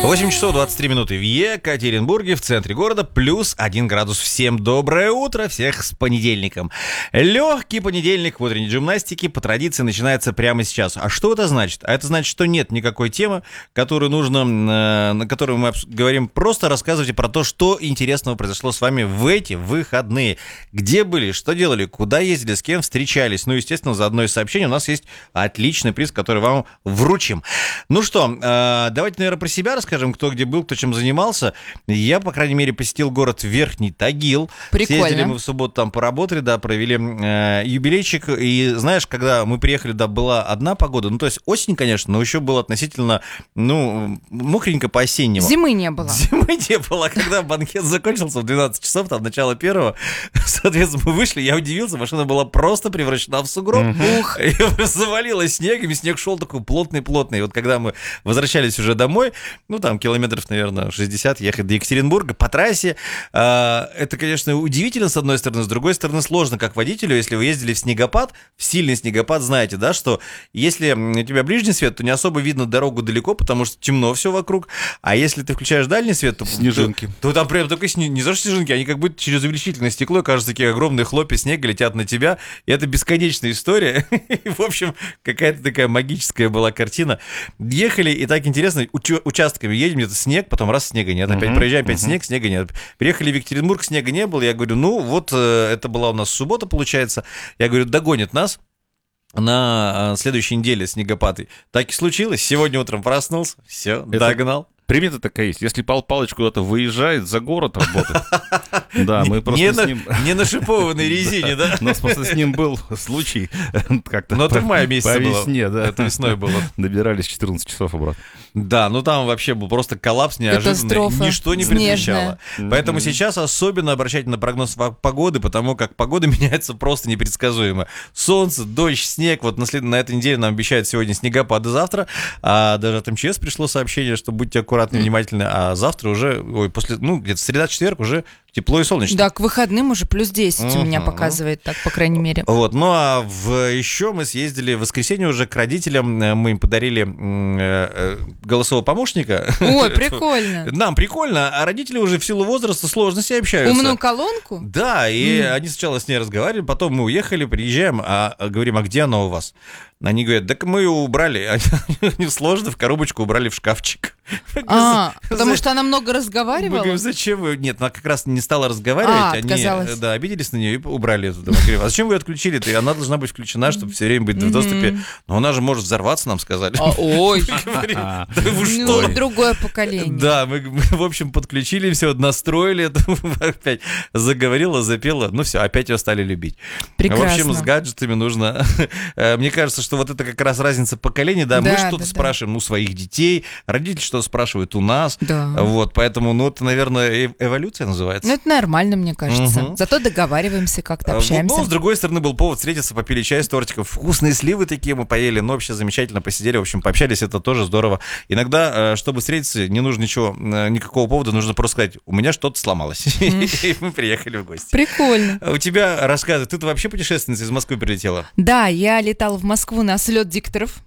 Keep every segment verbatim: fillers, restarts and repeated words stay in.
восемь часов двадцать три минуты в Екатеринбурге, в центре города, плюс один градус. Всем доброе утро, всех с понедельником. Легкий понедельник в утренней гимнастике по традиции начинается прямо сейчас. А что это значит? А это значит, что нет никакой темы, которую нужно, э, на которую мы говорим. Просто рассказывайте про то, что интересного произошло с вами в эти выходные. Где были, что делали, куда ездили, с кем встречались. Ну, естественно, за одно из сообщений у нас есть отличный приз, который вам вручим. Ну что, э, давайте, наверное, про себя расскажем. Скажем, кто где был, кто чем занимался. Я, по крайней мере, посетил город Верхний Тагил. Прикольно. Съездили мы в субботу, там поработали, да, провели э, юбилейчик. И знаешь, когда мы приехали, да, была одна погода. Ну, то есть осень, конечно, но еще было относительно, ну, мокренько по-осеннему. Зимы не было. Зимы не было. Когда банкет закончился в двенадцать часов, там, начало первого, соответственно, мы вышли, я удивился, машина была просто превращена в сугроб. Ух. И завалило снегом, и снег шел такой плотный-плотный. И вот когда мы возвращались уже домой, ну, там километров, наверное, шестьдесят, ехать до Екатеринбурга по трассе. Это, конечно, удивительно, с одной стороны, с другой стороны, сложно, как водителю, если вы ездили в снегопад, в сильный снегопад, знаете, да, что если у тебя ближний свет, то не особо видно дорогу далеко, потому что темно все вокруг, а если ты включаешь дальний свет, то... Снежинки. То, то там прям только снег, не за что снежинки, они как будто через увеличительное стекло, кажется, такие огромные хлопья снега летят на тебя, и это бесконечная история. И, в общем, какая-то такая магическая была картина. Ехали, и так интересно, уч- участками едем, где-то снег, потом раз снега нет, опять uh-huh, проезжаем, опять uh-huh. снег, снега нет. Приехали в Екатеринбург, снега не было, я говорю, ну вот э, это была у нас суббота, получается, я говорю, догонит нас на э, следующей неделе снегопады. Так и случилось, сегодня утром проснулся, все, это... догнал. Примета такая есть. Если Пал Палыч куда-то выезжает, за город работает. Да, мы просто с ним... Не на шипованной резине, да? У нас просто с ним был случай как-то... Ну, это в мае месяце было. По весне, да. Это весной было. Добирались четырнадцать часов обратно. Да, ну там вообще был просто коллапс неожиданный. Ничто не предвещало. Поэтому сейчас особенно обращайте на прогноз погоды, потому как погода меняется просто непредсказуемо. Солнце, дождь, снег. Вот на, след... на этой неделе нам обещают сегодня снегопады, завтра. А даже от эм че эс пришло сообщение, что будьте аккуратны. аккуратно, внимательно, а завтра уже, ой, после, ну, где-то среда-четверг уже тепло и солнечно. Да, к выходным уже плюс десять uh-huh. у меня показывает, так, по крайней мере. Вот, ну, а в, еще мы съездили в воскресенье уже к родителям, мы им подарили э, голосового помощника. Ой, прикольно. Нам прикольно, а родители уже в силу возраста сложно себе общаются. Умную колонку? Да, и mm. они сначала с ней разговаривали, потом мы уехали, приезжаем, а говорим, а где она у вас? Они говорят, так мы ее убрали, они сложно в коробочку убрали в шкафчик. А, потому что она много разговаривала? Мы говорим, зачем вы? Нет, она как раз не стала разговаривать, а, они да, обиделись на нее и убрали это. Мы говорим, а зачем вы ее отключили-то? И она должна быть включена, чтобы все время быть в доступе. Но она же может взорваться, нам сказали. А, ой, да вы что? Ну, другое поколение. Да, мы, в общем, подключили все, настроили это, опять заговорила, запела, ну все, опять ее стали любить. Прекрасно. В общем, с гаджетами нужно... Мне кажется, что вот это как раз разница поколений, да, да мы что-то да, спрашиваем да. у своих детей, родители что-то спрашивают у нас, да. вот, поэтому, ну, это, наверное, эволюция называется. Ну, это нормально, мне кажется. Угу. Зато договариваемся, как-то общаемся. Ну, с другой стороны, был повод встретиться, попили чай с тортиком, вкусные сливы такие мы поели, ну, вообще замечательно посидели, в общем, пообщались, это тоже здорово. Иногда, чтобы встретиться, не нужно ничего, никакого повода, нужно просто сказать, у меня что-то сломалось, и мы приехали в гости. Прикольно. У тебя рассказы, ты-то вообще путешественница из Москвы прилетела? Да, я летала в Москву на слет дикторов.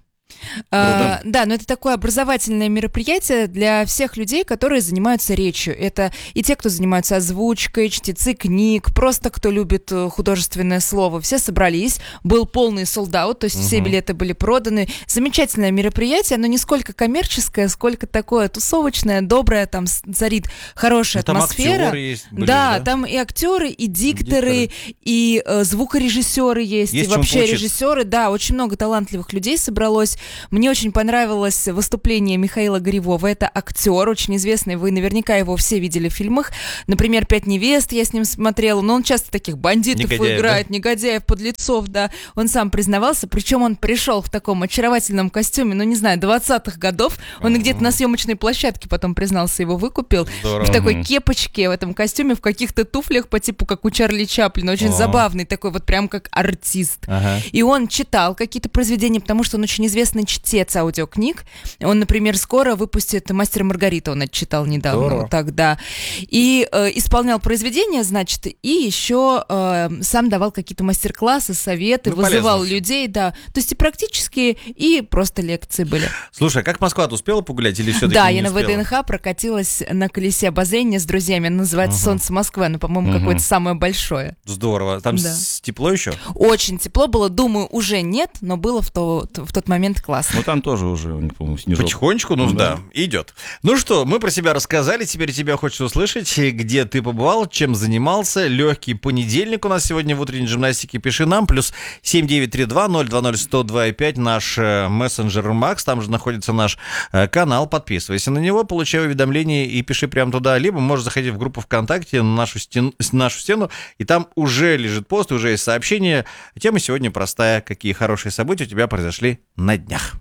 А, да, но это такое образовательное мероприятие для всех людей, которые занимаются речью. Это и те, кто занимаются озвучкой, чтецы книг, просто кто любит художественное слово. Все собрались, был полный солд-аут, то есть угу. все билеты были проданы. Замечательное мероприятие, но не сколько коммерческое, сколько такое тусовочное, доброе, там царит хорошая ну, атмосфера. Там актеры есть, были, да, да, там и актеры, и дикторы, дикторы. и э, звукорежиссеры есть, есть и вообще режиссеры. Да, очень много талантливых людей собралось. Мне очень понравилось выступление Михаила Горевого. Это актер, очень известный, вы наверняка его все видели в фильмах. Например, «Пять невест» я с ним смотрела, но он часто таких бандитов негодяев, играет, да? негодяев, подлецов, да. Он сам признавался, причем он пришел в таком очаровательном костюме, ну не знаю, двадцатых годов. Он uh-huh. где-то на съемочной площадке потом признался, его выкупил. Здорово. В такой кепочке, в этом костюме, в каких-то туфлях по типу, как у Чарли Чаплина. Очень uh-huh. забавный такой, вот прям как артист. Uh-huh. И он читал какие-то произведения, потому что он очень известный известный чтец аудиокниг. Он, например, скоро выпустит «Мастера и Маргариту», он отчитал недавно. Здорово. Тогда. И э, исполнял произведения, значит, и еще э, сам давал какие-то мастер-классы, советы, ну, вызывал полезно. людей, да. То есть и практические, и просто лекции были. Слушай, а как Москва, ты успела погулять или все-таки Да, не я успела? на ВДНХ прокатилась на колесе обозрения с друзьями. Называется uh-huh. «Солнце Москвы». Ну, по-моему, uh-huh. какое-то самое большое. Здорово. Там да. тепло еще? Очень тепло было. Думаю, уже нет, но было в, то, в тот момент классно. Ну, там тоже уже, по-моему, снежок. Потихонечку, ну да. да, идет. Ну что, мы про себя рассказали. Теперь тебя хочется услышать, где ты побывал, чем занимался. Легкий понедельник у нас сегодня в утренней гимнастике. Пиши нам. Плюс семь девять три два ноль два ноль сто два и пять. Наш э, мессенджер Макс. Там же находится наш э, канал. Подписывайся на него, получай уведомления и пиши прямо туда. Либо можешь заходить в группу ВКонтакте, на нашу стену, нашу стену, и там уже лежит пост, уже есть сообщение. Тема сегодня простая. Какие хорошие события у тебя произошли на днях?